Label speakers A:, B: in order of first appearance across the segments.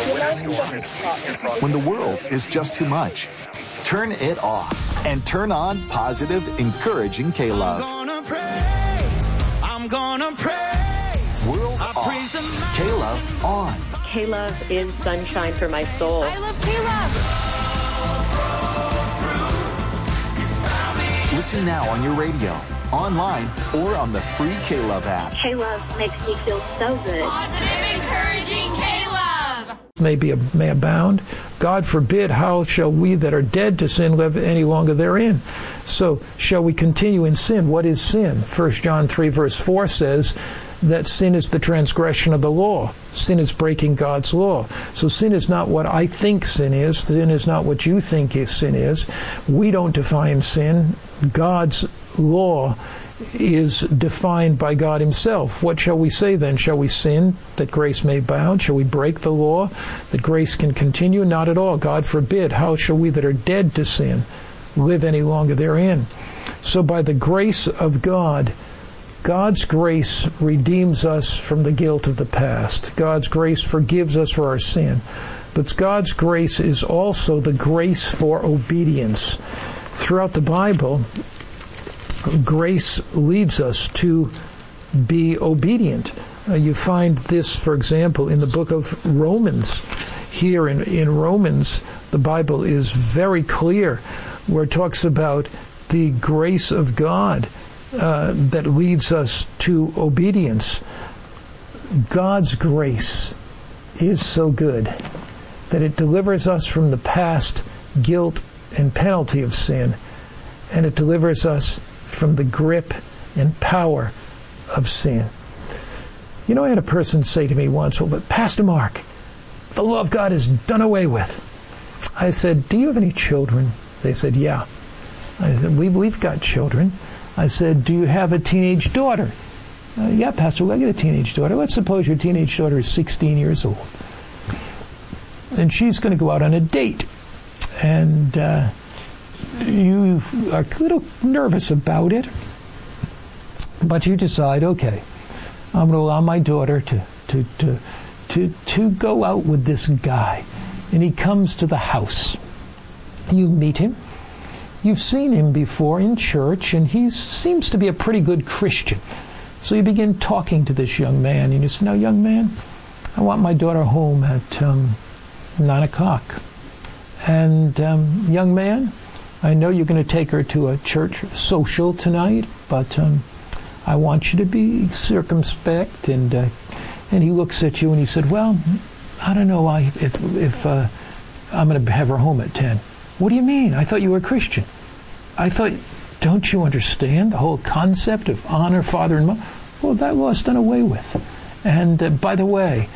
A: When the world is just too much, turn it off and turn on positive, encouraging K-Love.
B: I'm gonna praise.
A: World off. K-Love on.
C: K-Love is sunshine for my soul.
D: I love K-Love.
A: Listen now on your radio, online, or on the free K-Love app.
E: K-Love makes me feel so good.
D: Positive, encouraging K-Love.
F: May abound. God forbid, how shall we that are dead to sin live any longer therein? So, shall we continue in sin? What is sin? 1 John 3 verse 4 says that sin is the transgression of the law. Sin is breaking God's law. So sin is not what I think sin is. Sin is not what you think sin is. We don't define sin. God's law is defined by God himself. What shall we say then? Shall we sin that grace may abound? Shall we break the law that grace can continue? Not at all. God forbid. How shall we that are dead to sin live any longer therein? So by the grace of God, God's grace redeems us from the guilt of the past. God's grace forgives us for our sin. But God's grace is also the grace for obedience. Throughout the Bible, grace leads us to be obedient. You find this, for example, in the book of Romans. Here in Romans, the Bible is very clear where it talks about the grace of God that leads us to obedience. God's grace is so good that it delivers us from the past guilt and penalty of sin, and it delivers us from the grip and power of sin. You know, I had a person say to me once, well, but Pastor Mark, the law of God is done away with. I said, do you have any children? They said, yeah. I said, we've got children. I said, do you have a teenage daughter? Yeah, Pastor, I got a teenage daughter. Let's suppose your teenage daughter is 16 years old. And she's going to go out on a date. And you are a little nervous about it. But you decide, okay, I'm going to allow my daughter to go out with this guy. And he comes to the house. You meet him. You've seen him before in church, and he seems to be a pretty good Christian. So you begin talking to this young man, and you say, now, young man, I want my daughter home at 9 o'clock. And, young man, I know you're going to take her to a church social tonight, but I want you to be circumspect. And he looks at you, and he said, well, I don't know if I'm going to have her home at 10. What do you mean? I thought you were a Christian. I thought, don't you understand the whole concept of honor father and mother? Well, that law's done away with. And by the way,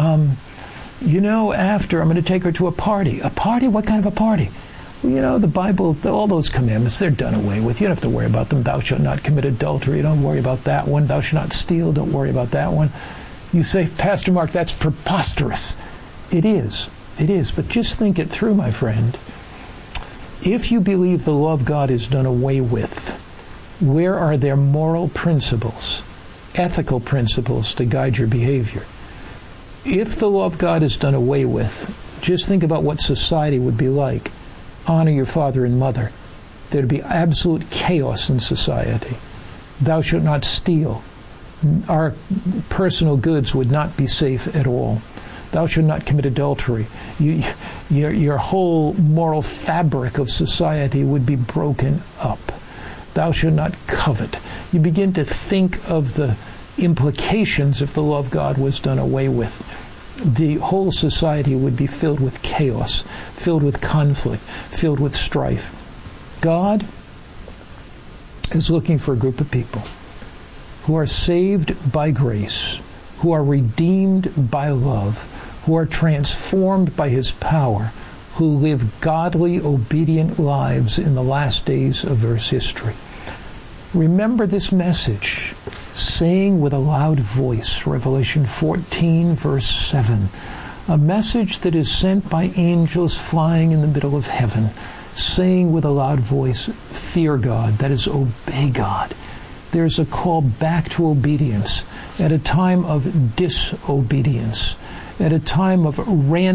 F: after I'm going to take her to a party. A party? What kind of a party? Well, the Bible, all those commandments, they're done away with. You don't have to worry about them. Thou shalt not commit adultery. Don't worry about that one. Thou shalt not steal. Don't worry about that one. You say, Pastor Mark, that's preposterous. It is. It is. But just think it through, my friend. If you believe the law of God is done away with, where are there moral principles, ethical principles to guide your behavior? If the law of God is done away with, just think about what society would be like. Honor your father and mother. There'd be absolute chaos in society. Thou shalt not steal. Our personal goods would not be safe at all. Thou shalt not commit adultery. Your whole moral fabric of society would be broken up. Thou shalt not covet. You begin to think of the implications if the law of God was done away with. The whole society would be filled with chaos, filled with conflict, filled with strife. God is looking for a group of people who are saved by grace, who are redeemed by love, who are transformed by his power, who live godly, obedient lives in the last days of Earth's history. Remember this message, saying with a loud voice, Revelation 14, verse 7, a message that is sent by angels flying in the middle of heaven, saying with a loud voice, fear God, that is, obey God. There's a call back to obedience at a time of disobedience, at a time of random